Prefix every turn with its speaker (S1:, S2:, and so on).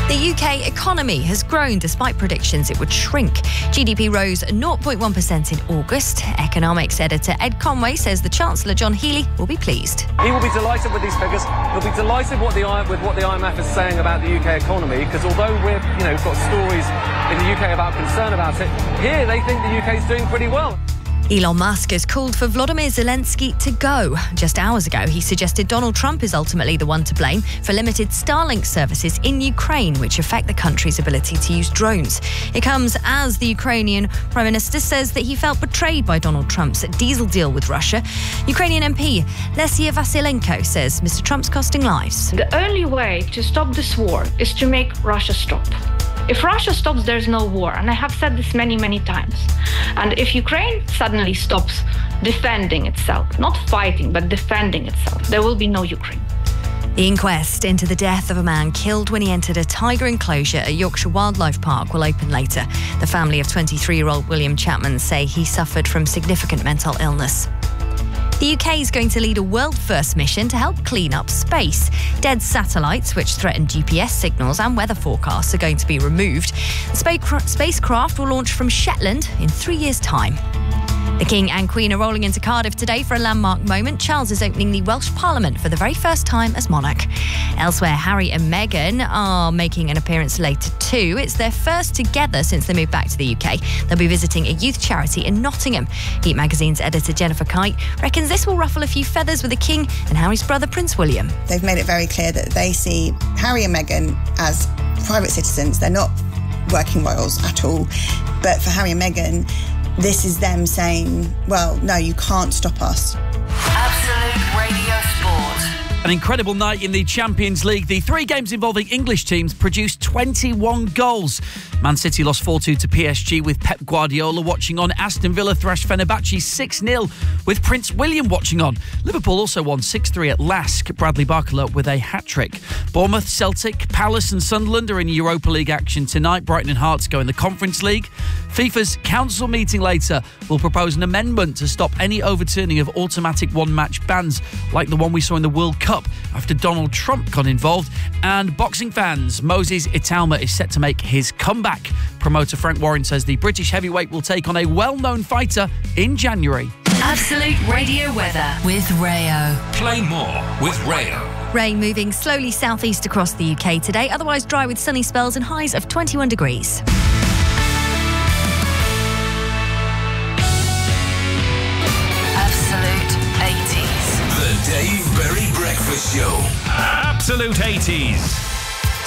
S1: The UK economy has grown despite predictions it would shrink. GDP rose 0.1% in August. Economics editor Ed Conway says the Chancellor John Healey will be pleased.
S2: He will be delighted with these figures. He'll be delighted with what the IMF is saying about the UK economy, because although we've got stories in the UK about concern about it, here they think the UK is doing pretty well.
S1: Elon Musk has called for Volodymyr Zelensky to go. Just hours ago, he suggested Donald Trump is ultimately the one to blame for limited Starlink services in Ukraine, which affect the country's ability to use drones. It comes as the Ukrainian Prime Minister says that he felt betrayed by Donald Trump's diesel deal with Russia. Ukrainian MP Lesia Vasilenko says Mr. Trump's costing lives.
S3: The only way to stop this war is to make Russia stop. If Russia stops, there's no war. And I have said this many, many times. And if Ukraine suddenly stops defending itself, not fighting, but defending itself, there will be no Ukraine.
S1: The inquest into the death of a man killed when he entered a tiger enclosure at Yorkshire Wildlife Park will open later. The family of 23-year-old William Chapman say he suffered from significant mental illness. The UK is going to lead a world-first mission to help clean up space. Dead satellites, which threaten GPS signals and weather forecasts, are going to be removed. The spacecraft will launch from Shetland in 3 years' time. The King and Queen are rolling into Cardiff today for a landmark moment. Charles is opening the Welsh Parliament for the very first time as monarch. Elsewhere, Harry and Meghan are making an appearance later too. It's their first together since they moved back to the UK. They'll be visiting a youth charity in Nottingham. Heat Magazine's editor Jennifer Kite reckons this will ruffle a few feathers with the King and Harry's brother Prince William.
S4: They've made it very clear that they see Harry and Meghan as private citizens. They're not working royals at all. But for Harry and Meghan, this is them saying, well, no, you can't stop us.
S5: Absolute Radio Sport.
S6: An incredible night in the Champions League. The 3 games involving English teams produced 21 goals. Man City lost 4-2 to PSG with Pep Guardiola watching on. Aston Villa thrashed Fenerbahce 6-0 with Prince William watching on. Liverpool also won 6-3 at Lask. Bradley Barcola with a hat-trick. Bournemouth, Celtic, Palace and Sunderland are in Europa League action tonight. Brighton and Hearts go in the Conference League. FIFA's council meeting later will propose an amendment to stop any overturning of automatic one-match bans like the one we saw in the World Cup after Donald Trump got involved. And boxing fans, Moses Italma is set to make his comeback. Promoter Frank Warren says the British heavyweight will take on a well-known fighter in January.
S5: Absolute Radio weather with Rayo.
S7: Play more with Rayo.
S1: Rain moving slowly southeast across the UK today, otherwise dry with sunny spells and highs of 21 degrees.
S5: Absolute 80s.
S7: The Dave Berry Breakfast Show.
S8: Absolute 80s.